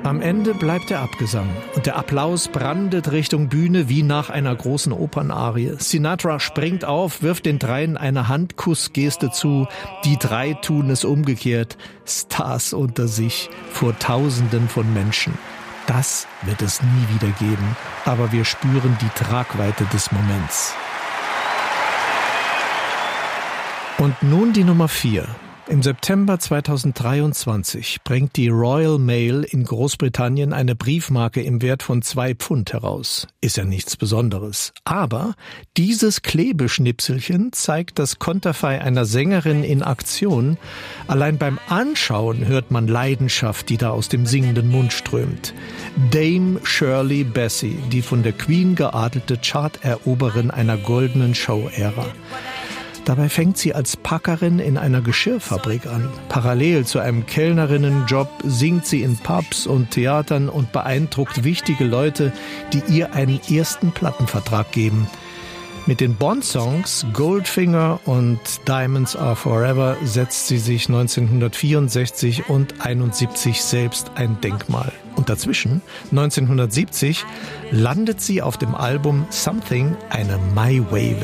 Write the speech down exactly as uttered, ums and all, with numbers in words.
Am Ende bleibt der Abgesang und der Applaus brandet Richtung Bühne wie nach einer großen Opernarie. Sinatra springt auf, wirft den dreien eine Handkussgeste zu. Die drei tun es umgekehrt. Stars unter sich vor Tausenden von Menschen. Das wird es nie wieder geben, aber wir spüren die Tragweite des Moments. Und nun die Nummer vier. Im September zweitausenddreiundzwanzig bringt die Royal Mail in Großbritannien eine Briefmarke im Wert von zwei Pfund heraus. Ist ja nichts Besonderes. Aber dieses Klebeschnipselchen zeigt das Konterfei einer Sängerin in Aktion. Allein beim Anschauen hört man Leidenschaft, die da aus dem singenden Mund strömt. Dame Shirley Bassey, die von der Queen geadelte Charteroberin einer goldenen Show-Ära. Dabei fängt sie als Packerin in einer Geschirrfabrik an. Parallel zu einem Kellnerinnenjob singt sie in Pubs und Theatern und beeindruckt wichtige Leute, die ihr einen ersten Plattenvertrag geben. Mit den Bond-Songs Goldfinger und Diamonds Are Forever setzt sie sich neunzehnhundertvierundsechzig und einundsiebzig selbst ein Denkmal. Und dazwischen, neunzehnhundertsiebzig, landet sie auf dem Album Something, eine My Way